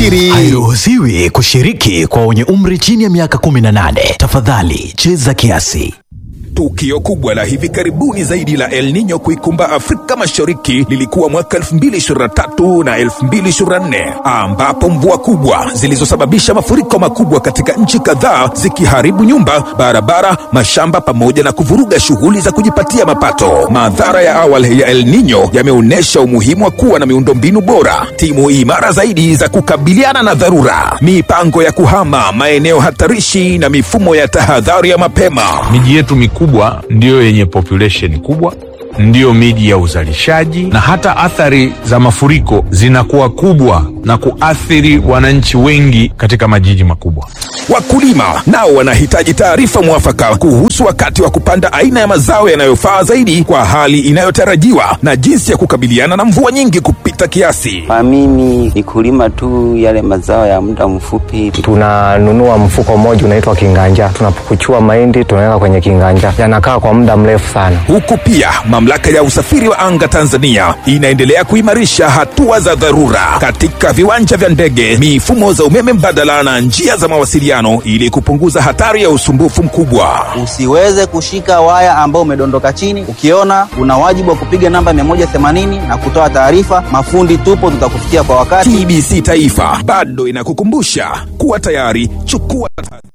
kubashiri. Hairuhusiwi kushiriki kwa wenye umri chini ya miaka 18. Tafadhali cheza kiasi. Tukio kubwa la hivi karibuni zaidi la El Nino kuikumba Afrika Mashariki lilikuwa mwaka 2023 na 2024, ambapo mvua kubwa zilizosababisha mafuriko makubwa katika nchi kadhaa zikiharibu nyumba, barabara, mashamba pamoja na kuvuruga shughuli za kujipatia mapato. Madhara ya awali ya El Nino yameonyesha umuhimu wa kuwa na miundombinu bora, timu imara zaidi za kukabiliana na dharura, mipango ya kuhama maeneo hatarishi na mifumo ya tahadhari ya mapema. Miji yetu mikubwa ndio yenye population kubwa, ndio miji ya uzalishaji, na hata athari za mafuriko zinakuwa kubwa na kuathiri wananchi wengi katika majiji makubwa. Wakulima nao wanahitaji taarifa mwafaka kuhusu wakati wa kupanda aina ya mazao yanayofaa zaidi kwa hali inayotarajiwa na jinsi ya kukabiliana na mvua nyingi kupita kiasi. Kwa mimi ni kulima tu yale mazao ya muda mfupi. Tunanunua mfuko mmoja unaitwa kinganja. Tunapukuchua mahindi tunaweka kwenye kinganja. Yanakaa kwa muda mrefu sana. Huku pia mamlaka ya usafiri wa anga Tanzania inaendelea kuimarisha hatua za dharura katika viwanja vya ndege, mifumo za umeme mbadala na njia za mawasiliano ili kupunguza hatari ya usumbufu mkubwa. Usiweze kushika waya ambao umedondoka chini. Ukiona una wajibu wa kupiga namba 180 na kutoa taarifa. Mafundi tupo, tutakufikia kwa wakati. TBC Taifa bado inakukumbusha kuwa tayari, chukua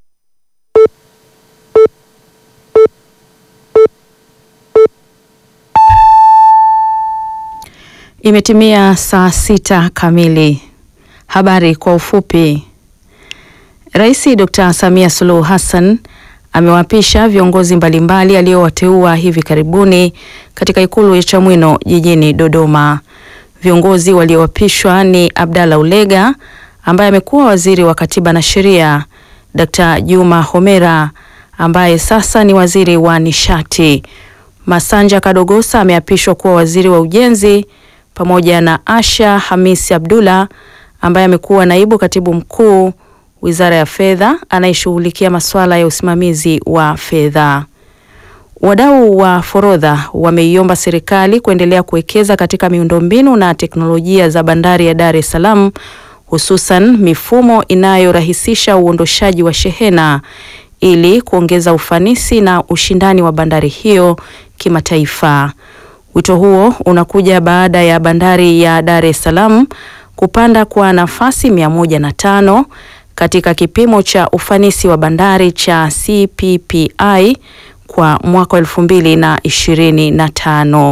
Imetimia saa 6 kamili. Habari kwa ufupi. Rais Dr. Samia Suluhu Hassan amewapisha viongozi mbalimbali aliowateua hivi karibuni katika ikulu ya Chamwino jijini Dodoma. Viongozi waliowapishwa ni Abdalla Ulega ambaye amekuwa waziri wa katiba na sheria, Dr. Juma Homera ambaye sasa ni waziri wa nishati. Masanja Kadogosa ameapishwa kuwa waziri wa ujenzi, pamoja na Asha Hamisi Abdullah ambaye amekuwa naibu katibu mkuu Wizara ya Fedha anayeshughulikia masuala ya usimamizi wa fedha. Wadau wa forodha wameiomba serikali kuendelea kuwekeza katika miundombinu na teknolojia za bandari ya Dar es Salaam, hususan mifumo inayorahisisha uondoshaji wa shehena ili kuongeza ufanisi na ushindani wa bandari hiyo kimataifa. Wito huo unakuja baada ya bandari ya Dar es Salaam kupanda kwa nafasi 105 katika kipimo cha ufanisi wa bandari cha CPPI kwa mwaka 2025.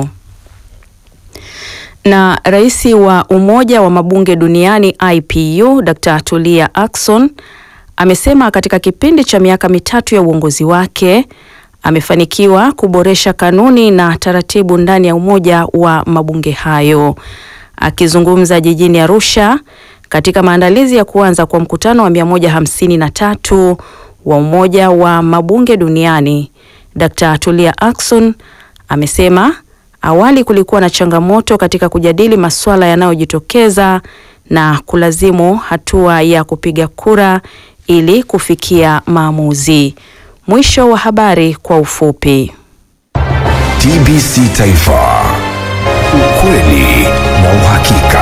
Na rais wa Umoja wa Mabunge Duniani IPU Dr. Tulia Ackson amesema katika kipindi cha miaka mitatu ya uongozi wake amefanikiwa kuboresha kanuni na taratibu ndani ya umoja wa mabunge hayo. Akizungumza jijini Arusha katika maandalizi ya kuanza kwa mkutano wa 153 wa Umoja wa Mabunge Duniani, Dr. Tulia Ackson amesema awali kulikuwa na changamoto katika kujadili masuala yanayojitokeza na kulazimu hatua ya kupiga kura ili kufikia maamuzi. Mwisho wa habari kwa ufupi. TBC Taifa, ukweli na uhakika.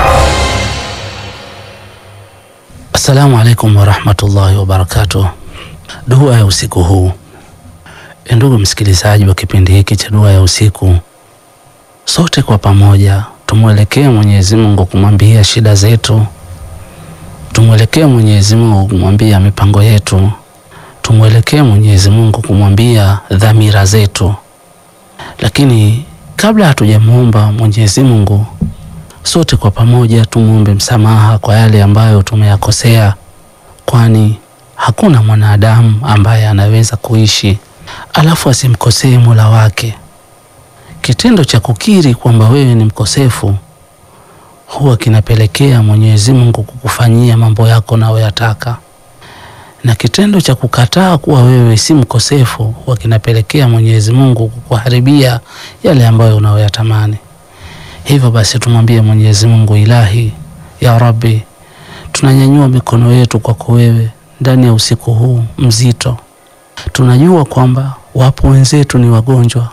Assalamu alaikum wa rahmatullahi wa barakatuh. Dua ya usiku huu. Ndugu msikilizaji wa kipindi hiki cha dua ya usiku, sote kwa pamoja tumwelekee Mwenyezi Mungu kumwambia shida zetu, tumwelekee Mwenyezi Mungu kumwambia mipango yetu, tumwelekee Mwenyezi Mungu kumwambia dhamira zetu. Lakini kabla hatujamuomba Mwenyezi Mungu, sote kwa pamoja tumuombe msamaha kwa yale ambayo tumeyakosea, kwani hakuna mwanadamu ambaye anaweza kuishi alafu asimkosee Mola wake. Kitendo cha kukiri kwamba wewe ni mkosefu huwa kinapelekea Mwenyezi Mungu kukufanyia mambo yako unayoyataka, na kitendo cha kukataa kuwa wewe si mkosefu huwa kinapelekea Mwenyezi Mungu kukuharibia yale ambayo unayoyatamani. Hivyo basi tumwambie Mwenyezi Mungu, Ilahi, ya Rabbi, tunanyanyua mikono yetu kwako wewe ndani ya usiku huu mzito. Tunajua kwamba wapo wenzetu ni wagonjwa.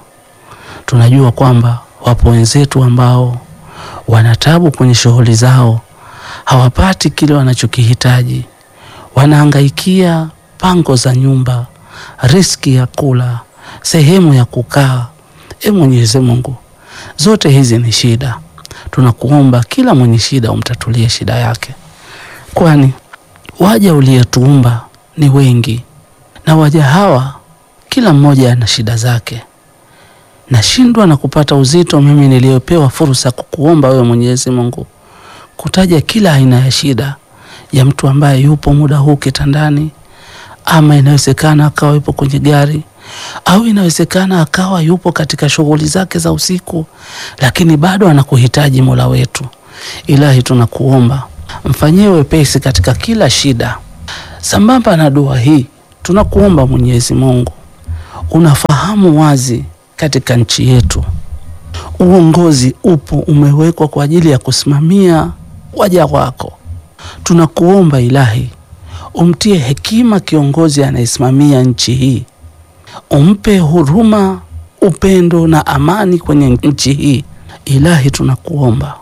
Tunajua kwamba wapo wenzetu ambao wanatabu kwenye shughuli zao, hawapati kile wanachokihitaji, wanahangaikia pango za nyumba, riski ya kula, sehemu ya kukaa. Mwenyezi Mungu, zote hizi ni shida. Tunakuomba kila mwenye shida umtatulie shida yake, kwani waja uliyetuumba ni wengi, na waja hawa kila mmoja ana shida zake. Nashindwa na kupata uzito mimi niliyopewa fursa kukuomba wewe Mwenyezi Mungu kutaja kila aina ya shida ya mtu ambaye yupo muda huu kitandani, ama inawezekana akawa yupo kwenye gari, au inawezekana akawa yupo katika shughuli zake za usiku, lakini bado anakuhitaji Mola wetu. Ilahi, tunakuomba mfanyie wepesi katika kila shida. Sambamba na dua hii, tunakuomba Mwenyezi Mungu, unafahamu wazi katika nchi yetu uongozi upo umewekwa kwa ajili ya kusimamia waja wako. Tunakuomba Ilahi, umtie hekima kiongozi anayesimamia nchi hii, umpe huruma, upendo na amani kwenye nchi hii. Ilahi, tunakuomba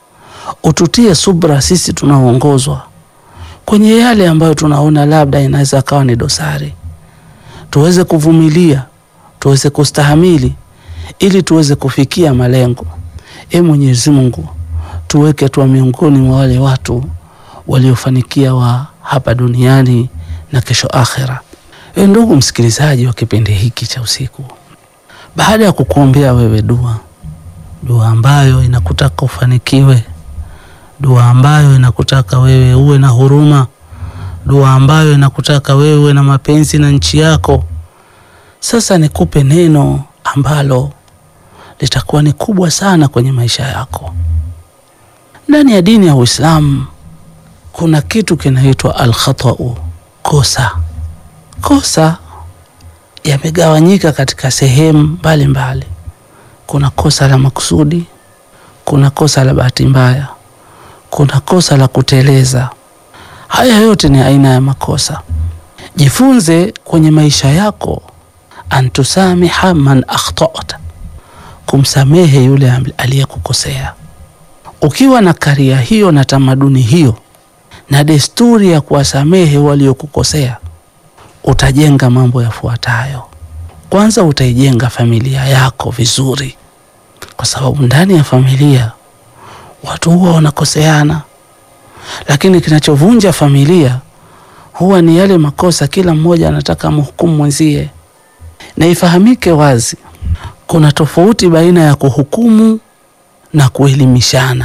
ututie subra sisi tunaoongozwa kwenye yale ambayo tunaona labda inaweza kawa ni dosari, tuweze kuvumilia, tuweze kustahamili ili tuweze kufikia malengo. Mwenyezi Mungu, tuweke tuwa miongoni mwa wale watu waliofanikia wa hapa duniani na kesho akhera. Ndugu msikilizaji wa kipindi hiki cha usiku, baada ya kukuombea wewe dua ambayo inakutaka ufanikiwe, dua ambayo inakutaka wewe uwe na huruma, dua ambayo inakutaka wewe uwe na mapenzi na nchi yako, sasa nikupe neno ambalo litakuwa ni kubwa sana kwenye maisha yako. Ndani ya dini ya Uislamu kuna kitu kinaitwa al-khata'u, kosa. Kosa yamegawanyika katika sehemu mbalimbali. Kuna kosa la makusudi, kuna kosa la bahati mbaya, kuna kosa la kuteleza. Haya yote ni aina ya makosa. Jifunze kwenye maisha yako antusamiha man akhta'ta, kumsamehe yule aliyekukosea. Ukiwa na karia hiyo na tamaduni hiyo na desturi ya kuwasamehe waliokukosea, utajenga mambo yafuatayo. Kwanza, utaijenga familia yako vizuri, kwa sababu ndani ya familia watu huwa wanakoseana, lakini kinachovunja familia huwa ni yale makosa kila mmoja anataka mhukumu mwenzie. Na ifahamike wazi, kuna tofauti baina ya kuhukumu na kuelimishana.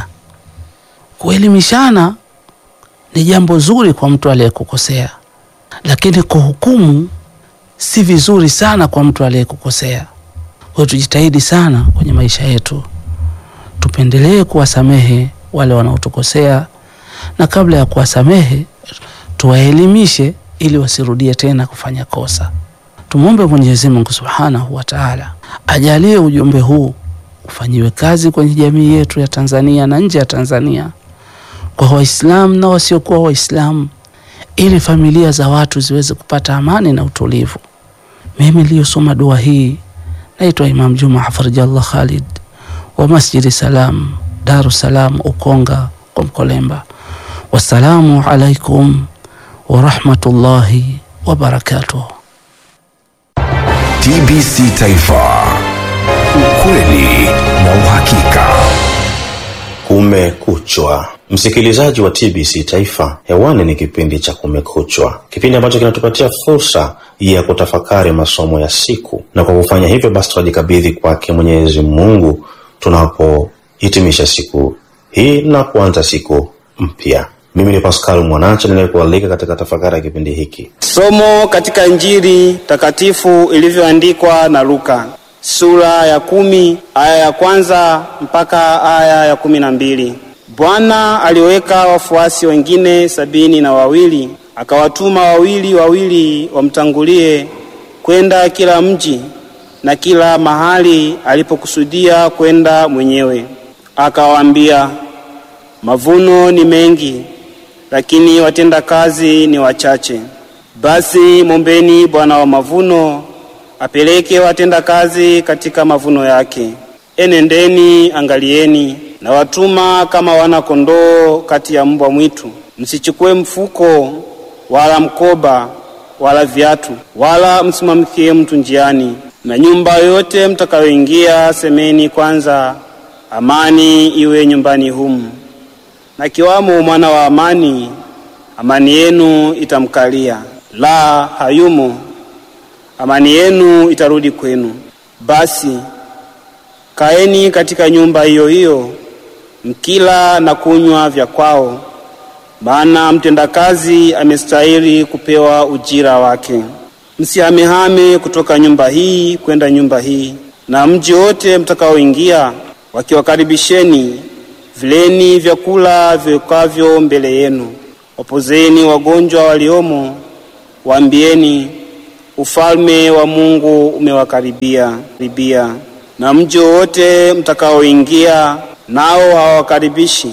Kuelimishana ni jambo zuri kwa mtu aliyekukosea, lakini kuhukumu si vizuri sana kwa mtu aliyekukosea. Kwa tujitahidi sana kwenye maisha yetu, tupendelee kuwasamehe wale wanaotukosea, na kabla ya kuwasamehe tuwaelimishe ili wasirudie tena kufanya kosa. Tumuombe Mwenyezi Mungu Subhanahu wa Ta'ala ajalie ujumbe huu ufanyiwe kazi kwenye jamii yetu ya Tanzania na nje ya Tanzania, kwa Waislamu na wasiokuwa Waislamu, ili familia za watu ziweze kupata amani na utulivu. Mimi niliyosoma dua hii naitwa Imam Juma Hafidhallah Khalid wa Masjidi Salam, Dar es Salaam, Ukonga kwa Mkolemba. Wassalamu alaikum wa rahmatullahi wa barakatuh. TBC Taifa, ukweli na uhakika. Kumekuchwa. Msikilizaji wa TBC Taifa, hewani ni kipindi cha Kumekuchwa, kipindi ambacho kinatupatia fursa ya kutafakari masomo ya siku, na kwa kufanya hivyo basi tunajikabidhi kwake Mwenyezi Mungu tunapohitimisha siku hii na kuanza siku mpya. Mimi ni Pascal Mwanacha ninayekualika katika tafakari ya kipindi hiki. Somo katika Injili takatifu ilivyoandikwa na Luka, sura ya 10 aya ya 1 mpaka aya ya 12. Bwana aliweka wafuasi wengine 72, akawatuma wawili wamtangulie kwenda kila mji na kila mahali alipokusudia kwenda mwenyewe. Akawaambia, mavuno ni mengi, lakini watenda kazi ni wachache. Basi mombeni Bwana wa mavuno apeleke watenda kazi katika mavuno yake. Enendeni, angalieni, na watuma kama wana kondoo kati ya mbwa mwitu. Msichukue mfuko wala mkoba wala viatu, wala msimamkie mtu njiani. Na nyumba yote mtakayoingia, semeni kwanza, amani iwe nyumbani humu. Na kiwamo mwana wa amani, amani yenu itamkalia. La hayumo, amani yenu itarudi kwenu. Basi kaeni katika nyumba hiyo hiyo, mkila na kunywa vya kwao, maana mtendakazi amestahili kupewa ujira wake. Msihamehame kutoka nyumba hii kwenda nyumba hii. Na mji wote mtakaoingia, wakiwakaribisheni, vileni vyakula viwekavyo mbele yenu. Wapozeni wagonjwa waliomo, waambieni, ufalme wa Mungu umewakaribia. Na mji wote mtakaoingia, nao hawakaribishi,